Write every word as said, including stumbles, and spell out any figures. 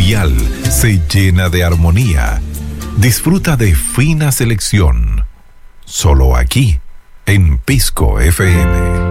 dial se llena de armonía. Disfruta de fina selección. Solo aquí, en Pisco F M.